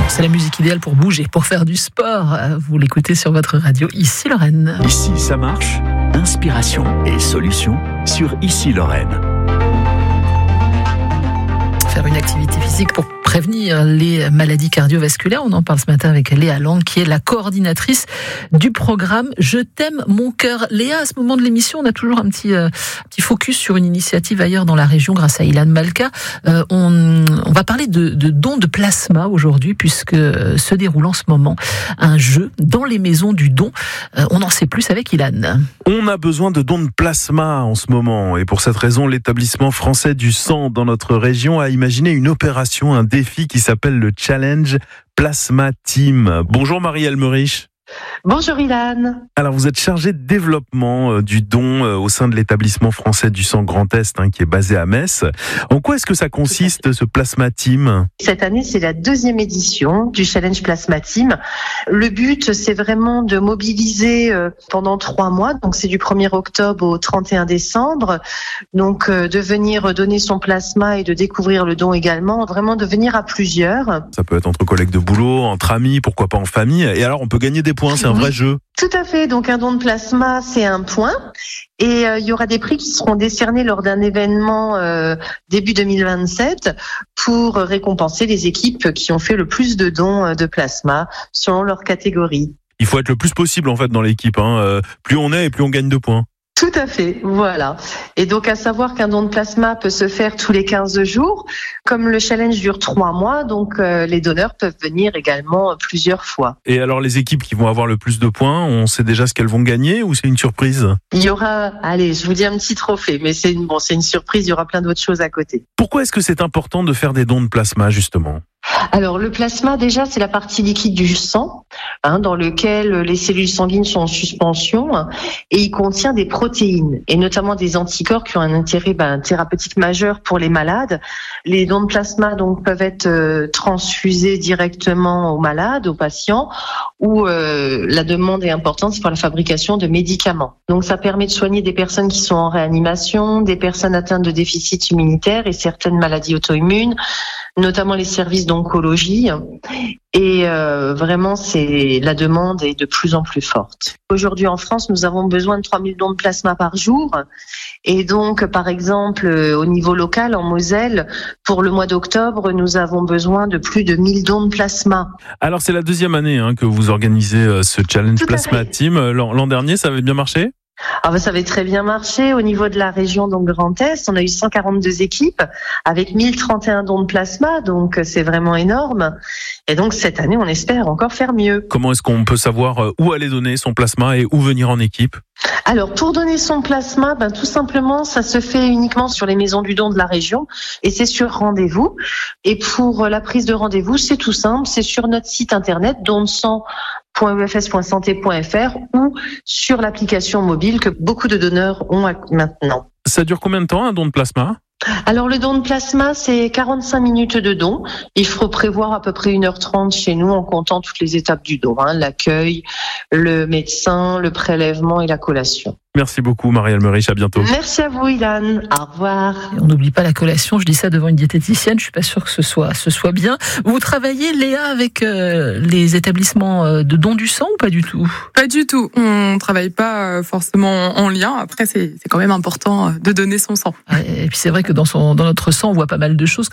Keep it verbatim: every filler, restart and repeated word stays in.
C'est la musique idéale pour bouger, pour faire du sport. Vous l'écoutez sur votre radio Ici Lorraine. Ici ça marche. Inspiration et solutions sur Ici Lorraine. Faire une activité physique pour prévenir les maladies cardiovasculaires. On en parle ce matin avec Léa Lang, qui est la coordinatrice du programme Je t'aime mon cœur. Léa, à ce moment de l'émission, on a toujours un petit, euh, petit focus sur une initiative ailleurs dans la région grâce à Ilan Malka. Euh, on, on va parler de, de dons de plasma aujourd'hui, puisque se déroule en ce moment un jeu dans les maisons du don. Euh, on en sait plus avec Ilan. On a besoin de dons de plasma en ce moment, et pour cette raison, l'établissement français du sang dans notre région a imaginé une opération, un défi qui s'appelle le Challenge Plasma Team. Bonjour Marie Elmerich. Bonjour Ilan. Alors vous êtes chargée de développement euh, du don euh, au sein de l'établissement français du sang Grand Est, hein, qui est basé à Metz. En quoi est-ce que ça consiste, ce Plasma Team ? Cette année, c'est la deuxième édition du Challenge Plasma Team. Le but, c'est vraiment de mobiliser euh, pendant trois mois, donc c'est du premier octobre au trente et un décembre, donc euh, de venir donner son plasma et de découvrir le don également, vraiment de venir à plusieurs. Ça peut être entre collègues de boulot, entre amis, pourquoi pas en famille. Et alors, on peut gagner des points, c'est un vrai jeu. Tout à fait. Donc un don de plasma, c'est un point. Et euh, il y aura des prix qui seront décernés lors d'un événement euh, début deux mille vingt-sept pour récompenser les équipes qui ont fait le plus de dons de plasma selon leur catégorie. Il faut être le plus possible en fait dans l'équipe. Hein. Euh, plus on est et plus on gagne de points. Tout à fait, voilà. Et donc à savoir qu'un don de plasma peut se faire tous les quinze jours. Comme le challenge dure trois mois, donc euh, les donneurs peuvent venir également plusieurs fois. Et alors les équipes qui vont avoir le plus de points, on sait déjà ce qu'elles vont gagner ou c'est une surprise ? Il y aura, allez, je vous dis un petit trophée, mais c'est une, bon, c'est une surprise, il y aura plein d'autres choses à côté. Pourquoi est-ce que c'est important de faire des dons de plasma justement ? Alors le plasma, déjà, c'est la partie liquide du sang, hein, dans lequel les cellules sanguines sont en suspension, hein, et il contient des protéines, et notamment des anticorps qui ont un intérêt ben, thérapeutique majeur pour les malades. Les dons de plasma donc peuvent être euh, transfusés directement aux malades, aux patients, où euh, la demande est importante, c'est pour la fabrication de médicaments. Donc ça permet de soigner des personnes qui sont en réanimation, des personnes atteintes de déficit immunitaire et certaines maladies auto-immunes, notamment les services d'oncologie. Et euh, vraiment, c'est la demande est de plus en plus forte. Aujourd'hui, en France, nous avons besoin de trois mille dons de plasma par jour. Et donc, par exemple, au niveau local, en Moselle, pour le mois d'octobre, nous avons besoin de plus de mille dons de plasma. Alors, c'est la deuxième année hein, que vous organisez euh, ce Challenge Plasma Team. L'an, l'an dernier, ça avait bien marché ? Ah ben, ça avait très bien marché au niveau de la région donc Grand Est. On a eu cent quarante-deux équipes avec mille trente et un dons de plasma, donc c'est vraiment énorme. Et donc cette année, on espère encore faire mieux. Comment est-ce qu'on peut savoir où aller donner son plasma et où venir en équipe ? Alors pour donner son plasma, ben tout simplement, ça se fait uniquement sur les maisons du don de la région et c'est sur rendez-vous. Et pour la prise de rendez-vous, c'est tout simple, c'est sur notre site internet don de sang point u f s point santé point f r ou sur l'application mobile que beaucoup de donneurs ont maintenant. Ça dure combien de temps un don de plasma ? Alors le don de plasma, c'est quarante-cinq minutes de don. Il faut prévoir à peu près une heure trente chez nous en comptant toutes les étapes du don, hein, l'accueil, le médecin, le prélèvement et la collation. Merci beaucoup Marie Elmerich, à bientôt. Merci à vous Ilan, au revoir. Et on n'oublie pas la collation, je dis ça devant une diététicienne, je suis pas sûre que ce soit, ce soit bien. Vous travaillez Léa avec euh, les établissements de don du sang ou pas du tout ? Pas du tout, on travaille pas forcément en lien, après c'est, c'est quand même important de donner son sang. Et puis c'est vrai que dans, son, dans notre sang on voit pas mal de choses.